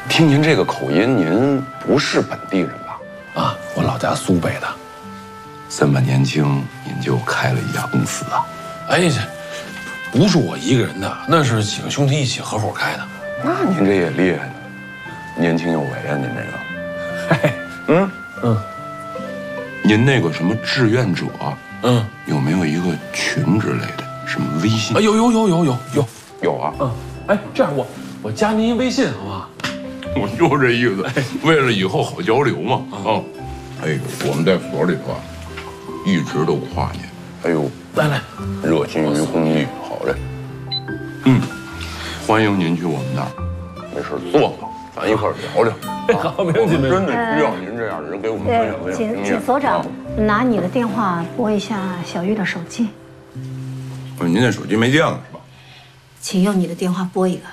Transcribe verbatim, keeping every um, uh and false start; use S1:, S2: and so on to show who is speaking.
S1: 听您这个口音，您不是本地人吧？
S2: 啊，我老家苏北的。
S1: 这么年轻，您就开了一家公司啊？
S2: 哎，这不是我一个人的，那是几个兄弟一起合伙开的。
S1: 那您这也厉害呢，年轻有为啊，您这个。
S2: 嘿嘿，嗯嗯，
S1: 您那个什么志愿者，
S2: 嗯，
S1: 有没有一个群之类的，什么微信？
S2: 啊，有有有有有有
S1: 有啊。
S2: 嗯，哎，这样我我加您微信好不好？
S1: 我就这意思，为了以后好交流嘛。啊，哎呦，我们在所里头啊，一直都夸您。哎呦，
S2: 来来，
S1: 热心于公益，好嘞。嗯，欢迎您去我们那儿，没事坐坐，咱一块儿聊聊。
S2: 好，没问题，没问题。
S1: 真的需要您这样的人给我们分享分享经
S3: 请
S1: 验。
S3: 请所长拿你的电话拨一下小玉的手机，
S1: 您那手机没电了是吧？
S3: 请用你的电话拨一个。